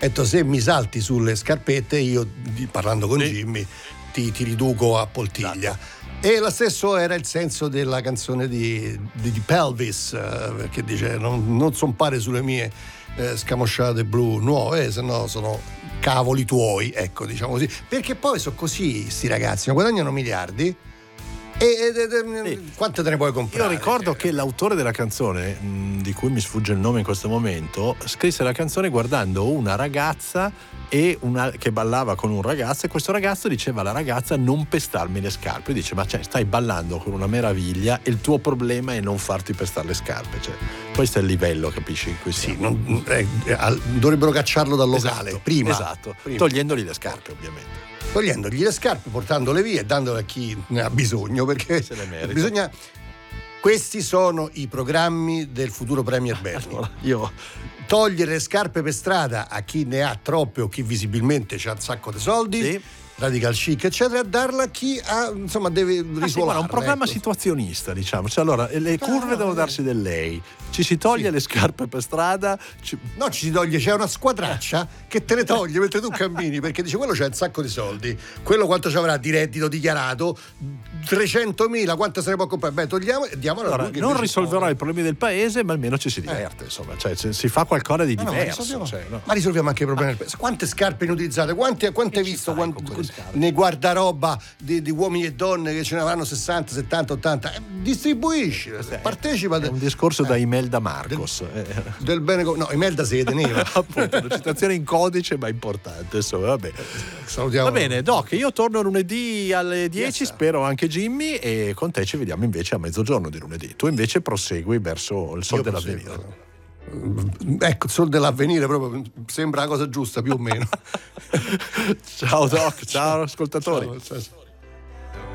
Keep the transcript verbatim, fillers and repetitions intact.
detto, se mi salti sulle scarpette io, parlando con sì. Jimmy, ti, ti riduco a poltiglia. Esatto. E lo stesso era il senso della canzone di, di, di Pelvis, eh, perché dice non, non son pare sulle mie eh, scamosciate blu nuove, se no sono cavoli tuoi, ecco, diciamo così, perché poi sono così sti ragazzi, non guadagnano miliardi. E, e, e sì. Quante te ne puoi comprare? Io ricordo che l'autore della canzone, mh, di cui mi sfugge il nome in questo momento, scrisse la canzone guardando una ragazza e una, che ballava con un ragazzo, e questo ragazzo diceva alla ragazza non pestarmi le scarpe. Dice ma cioè, stai ballando con una meraviglia e il tuo problema è non farti pestare le scarpe, cioè, questo è il livello, capisci? In cui sì, non, eh, dovrebbero cacciarlo dal locale, esatto, prima, esatto. prima Togliendogli le scarpe ovviamente, togliendogli le scarpe, portandole via e dandole a chi ne ha bisogno, perché se le merita. Bisogna. Questi sono i programmi del futuro Premier Bernie. Allora, io togliere le scarpe per strada a chi ne ha troppe o chi visibilmente ha un sacco di soldi, sì. radical chic eccetera, darla a chi ha, insomma, deve risuonare. Sì, guarda, un programma ecco. situazionista, diciamo, cioè, allora le curve ah, devono eh. darsi del lei, ci si toglie sì. le scarpe per strada, ci... no, ci si toglie, c'è una squadraccia che te le toglie mentre tu cammini, perché dice quello c'ha un sacco di soldi, quello quanto ci avrà di reddito dichiarato, trecentomila, quanto se ne può comprare? Beh, togliamo e diamolo allora, a lui che non risolverà può. i problemi del paese, ma almeno ci si diverte, eh. insomma, cioè si fa qualcosa di no, diverso, no, ma, cioè, no. ma risolviamo anche i problemi del paese. Quante scarpe inutilizzate, quante, quante hai visto quante, nei guardaroba di, di uomini e donne che ce ne avranno sessanta, settanta, ottanta, eh, distribuisci, eh, partecipa. È un discorso eh, da Imelda Marcos del, del bene, no, Imelda se teneva appunto, una citazione in codice ma importante, insomma, vabbè. Salutiamo. Va bene, Doc, io torno lunedì alle dieci, yes. Spero anche Jimmy, e con te ci vediamo invece a mezzogiorno di lunedì. Tu invece prosegui verso il sol io dell'avvenire. Proseguo. Ecco, il sol dell'avvenire proprio sembra la cosa giusta, più o meno. Ciao Doc, ciao, ciao ascoltatori. Ciao, ciao.